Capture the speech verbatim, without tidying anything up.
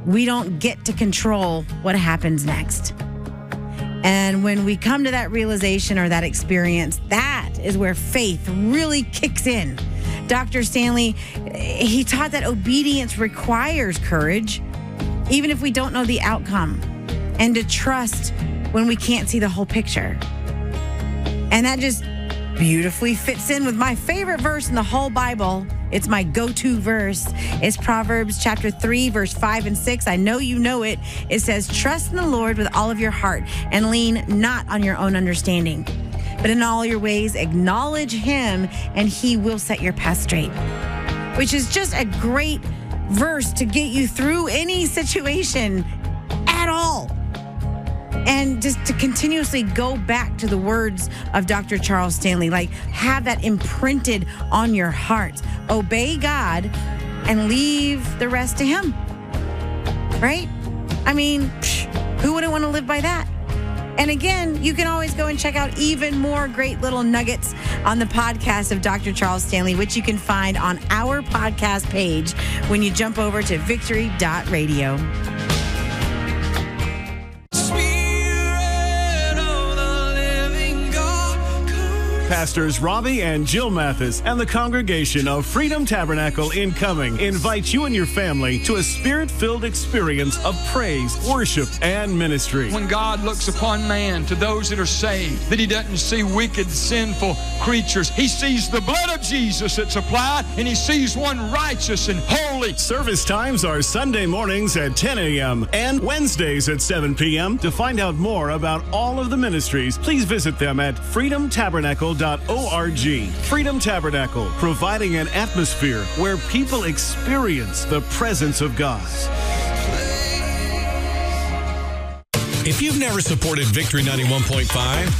we don't get to control what happens next. And when we come to that realization or that experience, that is where faith really kicks in. Doctor Stanley, he taught that obedience requires courage, even if we don't know the outcome, and to trust when we can't see the whole picture. And that just beautifully fits in with my favorite verse in the whole Bible. It's my go-to verse. It's Proverbs chapter three, verse five and six. I know you know it. It says, trust in the Lord with all of your heart and lean not on your own understanding. But in all your ways, acknowledge him and he will set your path straight. Which is just a great verse to get you through any situation at all. And just to continuously go back to the words of Doctor Charles Stanley, like have that imprinted on your heart. Obey God and leave the rest to him. Right? I mean, who wouldn't want to live by that? And again, you can always go and check out even more great little nuggets on the podcast of Doctor Charles Stanley, which you can find on our podcast page when you jump over to victory dot radio. Pastors Robbie and Jill Mathis and the congregation of Freedom Tabernacle in Cumming invite you and your family to a spirit-filled experience of praise, worship, and ministry. When God looks upon man, to those that are saved, that he doesn't see wicked, sinful creatures. He sees the blood of Jesus that's applied, and he sees one righteous and holy. Service times are Sunday mornings at ten a.m. and Wednesdays at seven p.m. To find out more about all of the ministries, please visit them at freedom tabernacle dot org. Freedom Tabernacle, providing an atmosphere where people experience the presence of God. If you've never supported Victory ninety-one point five,